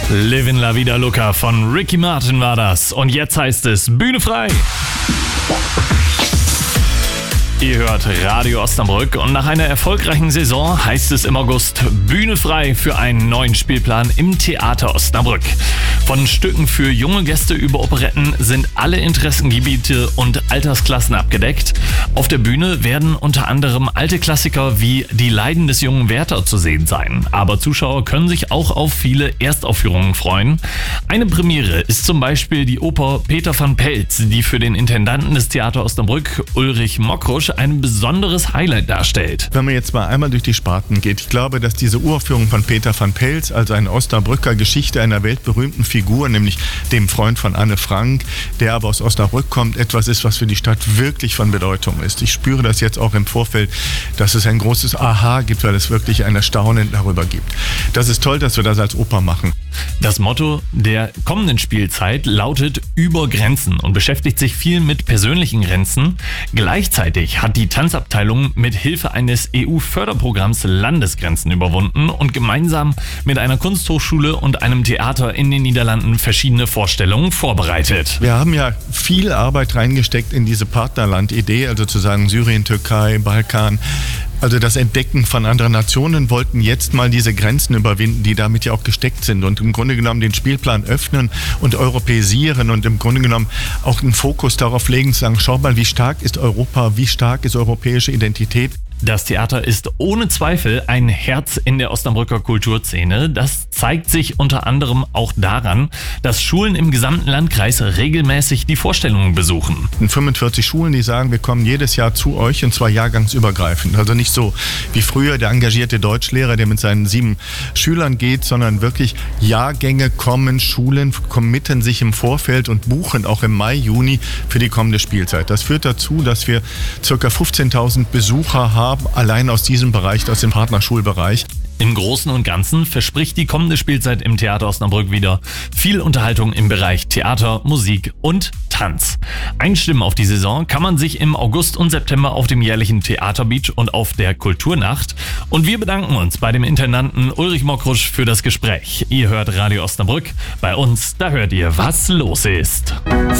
Livin' La Vida Loca von Ricky Martin war das. Und jetzt heißt es Bühne frei. Ihr hört Radio Osnabrück und nach einer erfolgreichen Saison heißt es im August Bühne frei für einen neuen Spielplan im Theater Osnabrück. Von Stücken für junge Gäste über Operetten sind alle Interessengebiete und Altersklassen abgedeckt. Auf der Bühne werden unter anderem alte Klassiker wie Die Leiden des jungen Werther zu sehen sein. Aber Zuschauer können sich auch auf viele Erstaufführungen freuen. Eine Premiere ist zum Beispiel die Oper Peter van Peltz, die für den Intendanten des Theater Osnabrück, Ulrich Mockrusch, ein besonderes Highlight darstellt. Wenn man jetzt mal einmal durch die Sparten geht, ich glaube, dass diese Uraufführung von Peter van Peltz, also eine Osnabrücker Geschichte einer weltberühmten Figur, nämlich dem Freund von Anne Frank, der aber aus Osnabrück kommt, etwas ist, was für die Stadt wirklich von Bedeutung ist. Ich spüre das jetzt auch im Vorfeld, dass es ein großes Aha gibt, weil es wirklich ein Erstaunen darüber gibt. Das ist toll, dass wir das als Oper machen. Das Motto der kommenden Spielzeit lautet Über Grenzen und beschäftigt sich viel mit persönlichen Grenzen. Gleichzeitig hat die Tanzabteilung mit Hilfe eines EU-Förderprogramms Landesgrenzen überwunden und gemeinsam mit einer Kunsthochschule und einem Theater in den Niederlanden verschiedene Vorstellungen vorbereitet. Wir haben ja viel Arbeit reingesteckt in diese Partnerland-Idee, also zu sagen Syrien, Türkei, Balkan. Also das Entdecken von anderen Nationen, wollten jetzt mal diese Grenzen überwinden, die damit ja auch gesteckt sind und im Grunde genommen den Spielplan öffnen und europäisieren und im Grunde genommen auch einen Fokus darauf legen, zu sagen, schau mal, wie stark ist Europa, wie stark ist europäische Identität. Das Theater ist ohne Zweifel ein Herz in der Osnabrücker Kulturszene. Das zeigt sich unter anderem auch daran, dass Schulen im gesamten Landkreis regelmäßig die Vorstellungen besuchen. 45 Schulen, die sagen, wir kommen jedes Jahr zu euch und zwar jahrgangsübergreifend. Also nicht so wie früher der engagierte Deutschlehrer, der mit seinen 7 Schülern geht, sondern wirklich Jahrgänge kommen, Schulen committen sich im Vorfeld und buchen auch im Mai, Juni für die kommende Spielzeit. Das führt dazu, dass wir ca. 15.000 Besucher haben, allein aus diesem Bereich, aus dem Partnerschulbereich. Im Großen und Ganzen verspricht die kommende Spielzeit im Theater Osnabrück wieder viel Unterhaltung im Bereich Theater, Musik und Tanz. Einstimmen auf die Saison kann man sich im August und September auf dem jährlichen Theaterbeach und auf der Kulturnacht. Und wir bedanken uns bei dem Intendanten Ulrich Mockrusch für das Gespräch. Ihr hört Radio Osnabrück. Bei uns, da hört ihr, was los ist.